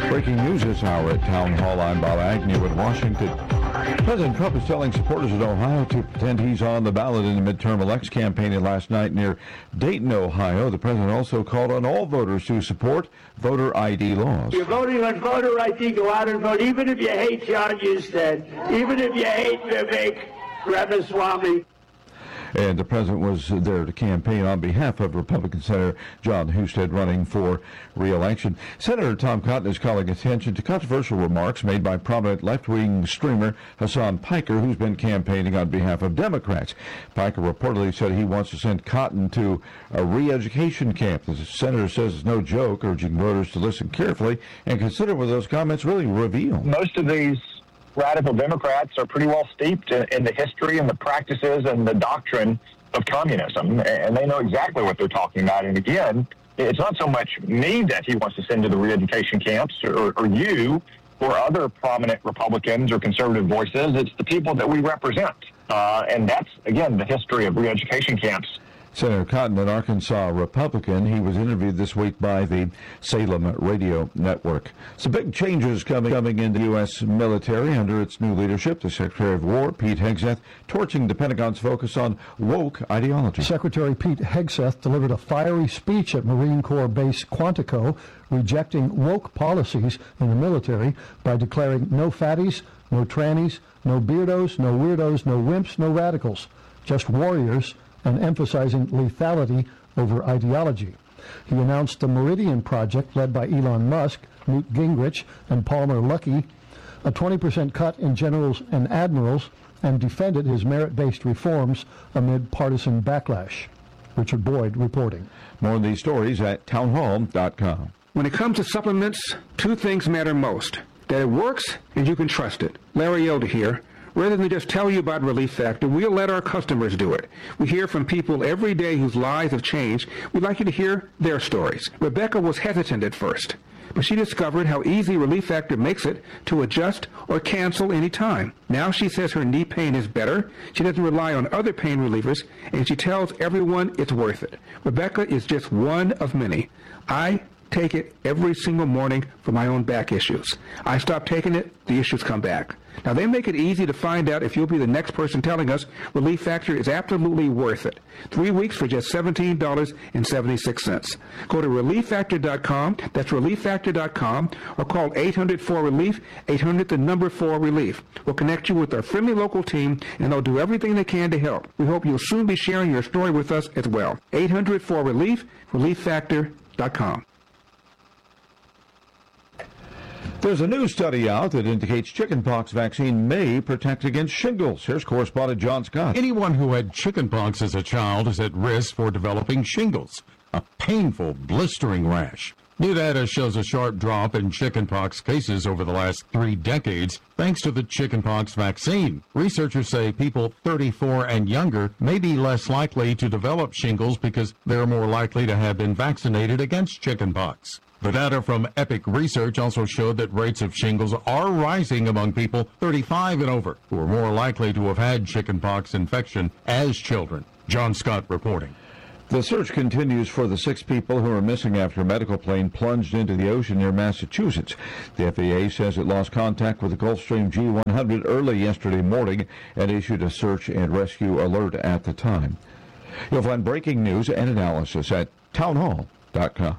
Breaking news this hour at Town Hall. I'm Bob Agnew in Washington. President Trump is telling supporters in Ohio to pretend he's on the ballot in the midterm election campaign last night near Dayton, Ohio. The president also called on all voters to support voter ID laws. You're voting on voter ID, go out and vote, even if you hate John Husted, even if you hate Vivek Ramaswamy. And the president was there to campaign on behalf of Republican Senator John Husted running for re-election. Senator Tom Cotton is calling attention to controversial remarks made by prominent left-wing streamer Hassan Piker, who's been campaigning on behalf of Democrats. Piker reportedly said he wants to send Cotton to a re-education camp. The senator says it's no joke, urging voters to listen carefully and consider what those comments really reveal. Most of these radical Democrats are pretty well steeped in the history and the practices and the doctrine of communism, and they know exactly what they're talking about. And again, it's not so much me that he wants to send to the re-education camps or you or other prominent Republicans or conservative voices. It's the people that we represent. And that's, again, the history of re-education camps. Senator Cotton, an Arkansas Republican, he was interviewed this week by the Salem Radio Network. Some big changes coming in the U.S. military under its new leadership. The Secretary of War, Pete Hegseth, torching the Pentagon's focus on woke ideology. Secretary Pete Hegseth delivered a fiery speech at Marine Corps Base Quantico, rejecting woke policies in the military by declaring no fatties, no trannies, no beardos, no weirdos, no wimps, no radicals, just warriors, and emphasizing lethality over ideology. He announced the Meridian Project, led by Elon Musk, Newt Gingrich, and Palmer Luckey, a 20% cut in generals and admirals, and defended his merit-based reforms amid partisan backlash. Richard Boyd reporting. More of these stories at townhall.com. When it comes to supplements, two things matter most: that it works and you can trust it. Larry Elder here. Rather than just tell you about Relief Factor, we'll let our customers do it. We hear from people every day whose lives have changed. We'd like you to hear their stories. Rebecca was hesitant at first, but she discovered how easy Relief Factor makes it to adjust or cancel any time. Now she says her knee pain is better, she doesn't rely on other pain relievers, and she tells everyone it's worth it. Rebecca is just one of many. I take it every single morning for my own back issues. I stop taking it, the issues come back. Now, they make it easy to find out if you'll be the next person telling us Relief Factor is absolutely worth it. 3 weeks for just $17.76. Go to ReliefFactor.com, that's ReliefFactor.com, or call 800-4RELIEF, 800-4RELIEF. We'll connect you with our friendly local team, and they'll do everything they can to help. We hope you'll soon be sharing your story with us as well. 800-4RELIEF, ReliefFactor.com. There's a new study out that indicates chickenpox vaccine may protect against shingles. Here's correspondent John Scott. Anyone who had chickenpox as a child is at risk for developing shingles, a painful, blistering rash. New data shows a sharp drop in chickenpox cases over the last 3 decades thanks to the chickenpox vaccine. Researchers say people 34 and younger may be less likely to develop shingles because they're more likely to have been vaccinated against chickenpox. The data from Epic Research also showed that rates of shingles are rising among people 35 and over, who are more likely to have had chickenpox infection as children. John Scott reporting. The search continues for the 6 people who are missing after a medical plane plunged into the ocean near Massachusetts. The FAA says it lost contact with the Gulfstream G100 early yesterday morning and issued a search and rescue alert at the time. You'll find breaking news and analysis at townhall.com.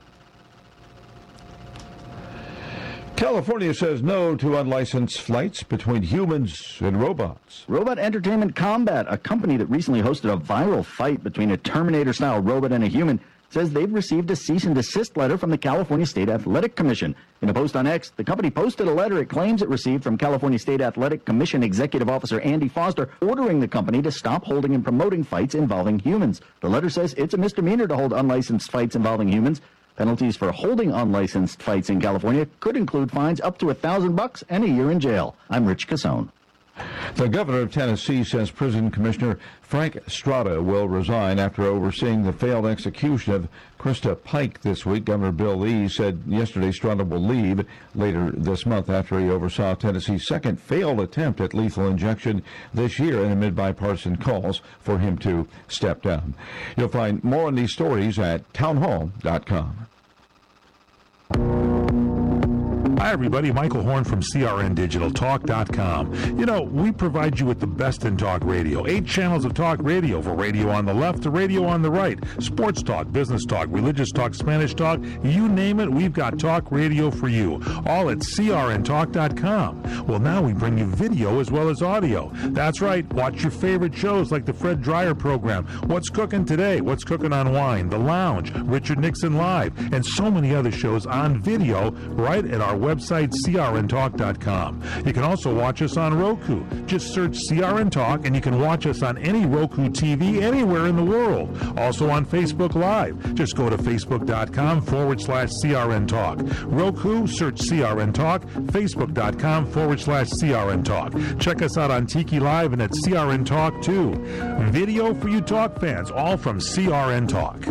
California says no to unlicensed flights between humans and robots. Robot Entertainment Combat, a company that recently hosted a viral fight between a Terminator-style robot and a human, says they've received a cease and desist letter from the California State Athletic Commission. In a post on X, the company posted a letter it claims it received from California State Athletic Commission Executive Officer Andy Foster, ordering the company to stop holding and promoting fights involving humans. The letter says it's a misdemeanor to hold unlicensed fights involving humans. Penalties for holding unlicensed fights in California could include fines up to $1,000 and a year in jail. I'm Rich Casone. The governor of Tennessee says prison commissioner Frank Strada will resign after overseeing the failed execution of Krista Pike this week. Governor Bill Lee said yesterday Strada will leave later this month after he oversaw Tennessee's second failed attempt at lethal injection this year and amid bipartisan calls for him to step down. You'll find more on these stories at townhall.com. Hi, everybody. Michael Horn from CRNDigitalTalk.com. You know, we provide you with the best in talk radio. 8 channels of talk radio, for radio on the left to radio on the right. Sports talk, business talk, religious talk, Spanish talk. You name it, we've got talk radio for you. All at CRNTalk.com. Well, now we bring you video as well as audio. That's right. Watch your favorite shows like the Fred Dreyer program, What's Cooking Today, What's Cooking on Wine, The Lounge, Richard Nixon Live, and so many other shows on video right at our website, crntalk.com. You can also watch us on Roku. Just search CRN Talk, and you can watch us on any Roku TV anywhere in the world. Also on Facebook Live. Just go to facebook.com/CRN Talk. Roku, search CRN Talk. Facebook.com/CRN Talk. Check us out on Tiki Live and at CRN Talk too. Video for you talk fans, all from CRN Talk.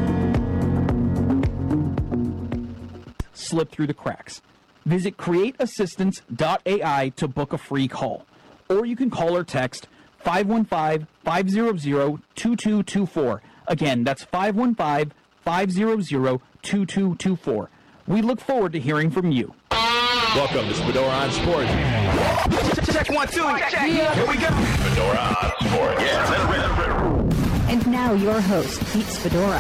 Slip through the cracks. Visit createassistance.ai to book a free call. Or you can call or text 515-500-2224. Again, that's 515-500-2224. We look forward to hearing from you. Welcome to Spadora on Sports. Check 1, 2. Check. Yeah. Here we go. Spadora on Sports. Yeah. And now your host, Pete Spadora.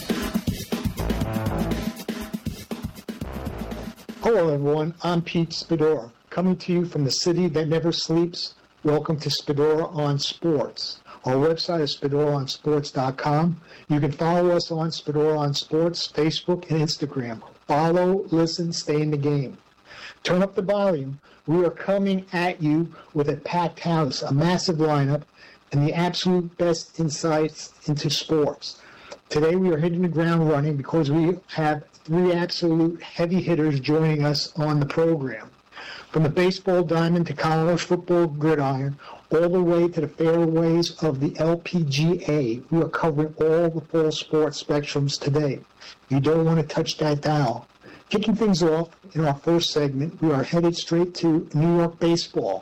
Hello, everyone. I'm Pete Spadora, coming to you from the city that never sleeps. Welcome to Spadora on Sports. Our website is SpadoraOnSports.com. You can follow us on Spadora on Sports, Facebook, and Instagram. Follow, listen, stay in the game. Turn up the volume. We are coming at you with a packed house, a massive lineup, and the absolute best insights into sports. Today we are hitting the ground running because we have 3 absolute heavy hitters joining us on the program. From the baseball diamond to college football gridiron, all the way to the fairways of the LPGA, we are covering all the full sports spectrums today. You don't want to touch that dial. Kicking things off in our first segment, we are headed straight to New York baseball.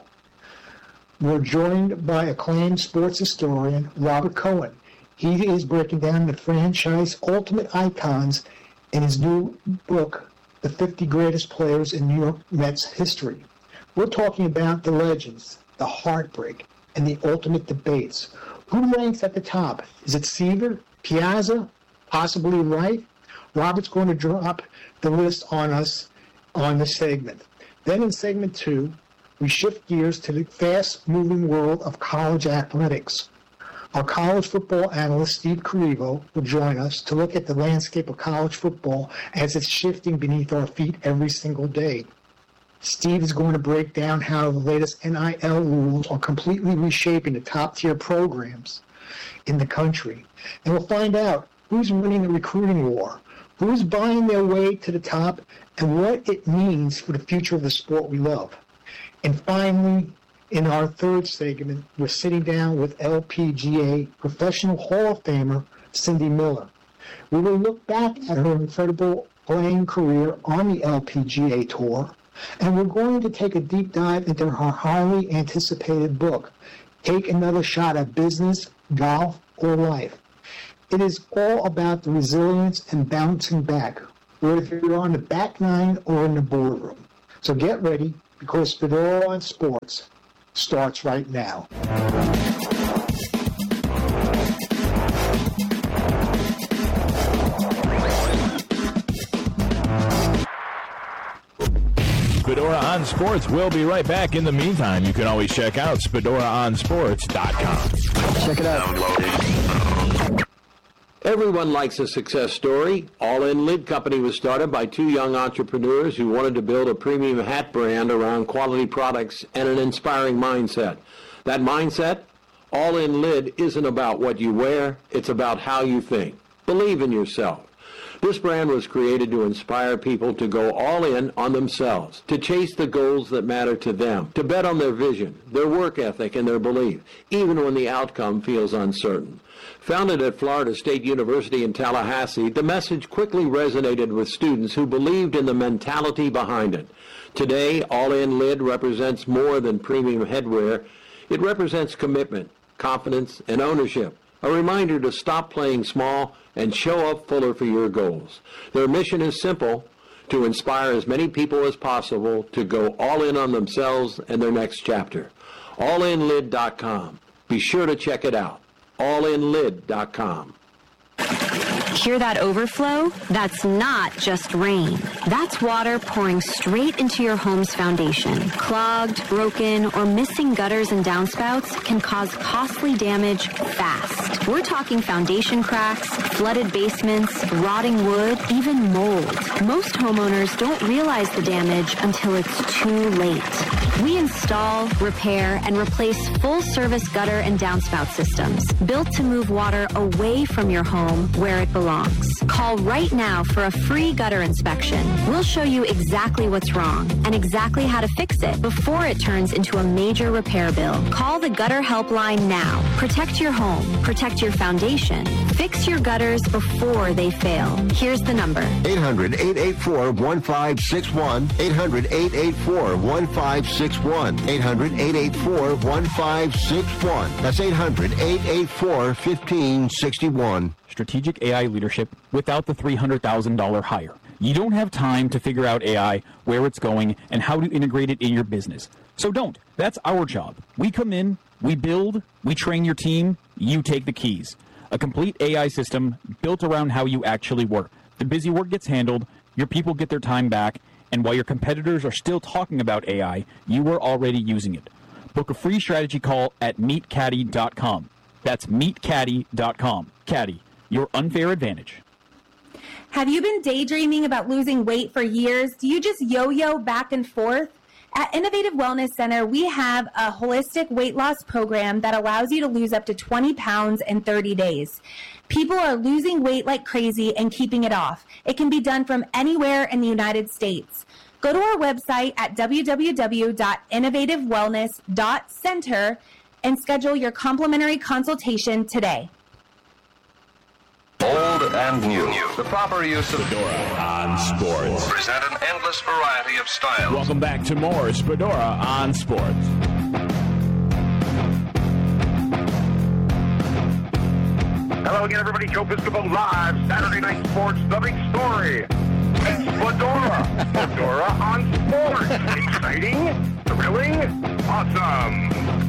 We're joined by acclaimed sports historian Robert Cohen. He is breaking down the franchise ultimate icons in his new book, The 50 Greatest Players in New York Mets History. We're talking about the legends, the heartbreak, and the ultimate debates. Who ranks at the top? Is it Seaver, Piazza, possibly Wright? Robert's going to drop the list on us on this segment. Then in segment 2, we shift gears to the fast-moving world of college athletics. Our college football analyst, Steve Carivo, will join us to look at the landscape of college football as it's shifting beneath our feet every single day. Steve is going to break down how the latest NIL rules are completely reshaping the top-tier programs in the country. And we'll find out who's winning the recruiting war, who's buying their way to the top, and what it means for the future of the sport we love. And finally, in our third segment, we're sitting down with LPGA Professional Hall of Famer Cindy Miller. We will look back at her incredible playing career on the LPGA Tour, and we're going to take a deep dive into her highly anticipated book, Take Another Shot at Business, Golf, or Life. It is all about the resilience and bouncing back, whether you're on the back nine or in the boardroom. So get ready, because Spadora on Sports starts right now. Spadora on Sports. We'll be right back. In the meantime, you can always check out SpadoraOnSports.com. Check it out. Everyone likes a success story. All In Lid Company was started by 2 young entrepreneurs who wanted to build a premium hat brand around quality products and an inspiring mindset. That mindset? All In Lid isn't about what you wear, it's about how you think. Believe in yourself. This brand was created to inspire people to go all in on themselves, to chase the goals that matter to them, to bet on their vision, their work ethic, and their belief, even when the outcome feels uncertain. Founded at Florida State University in Tallahassee, the message quickly resonated with students who believed in the mentality behind it. Today, All In Lid represents more than premium headwear. It represents commitment, confidence, and ownership. A reminder to stop playing small and show up fuller for your goals. Their mission is simple: to inspire as many people as possible to go all in on themselves and their next chapter. Allinlid.com. Be sure to check it out. Allinlid.com. Hear that overflow? That's not just rain. That's water pouring straight into your home's foundation. Clogged, broken, or missing gutters and downspouts can cause costly damage fast. We're talking foundation cracks, flooded basements, rotting wood, even mold. Most homeowners don't realize the damage until it's too late. We install, repair, and replace full-service gutter and downspout systems built to move water away from your home where it belongs. Call right now for a free gutter inspection. We'll show you exactly what's wrong and exactly how to fix it before it turns into a major repair bill. Call the Gutter Helpline now. Protect your home. Protect your foundation. Fix your gutters before they fail. Here's the number. 800-884-1561. 800-884-1561. 800-884-1561. That's 800-884-1561. Strategic AI leadership without the $300,000 hire. You don't have time to figure out AI, where it's going, and how to integrate it in your business. So don't. That's our job. We come in, we build, we train your team, you take the keys. A complete AI system built around how you actually work. The busy work gets handled, your people get their time back, and while your competitors are still talking about AI, you are already using it. Book a free strategy call at meetcaddy.com. That's meetcaddy.com. Caddy, your unfair advantage. Have you been daydreaming about losing weight for years? Do you just yo-yo back and forth? At Innovative Wellness Center, we have a holistic weight loss program that allows you to lose up to 20 pounds in 30 days. People are losing weight like crazy and keeping it off. It can be done from anywhere in the United States. Go to our website at www.innovativewellness.center and schedule your complimentary consultation today. Old and new. The proper use of Spidora on Sports. Present an endless variety of styles. Welcome back to more Spidora on Sports. Hello again, everybody. Joe Piscopo live. Saturday Night Sports, the big story. It's Spidora. Spidora on Sports. Exciting, thrilling, awesome.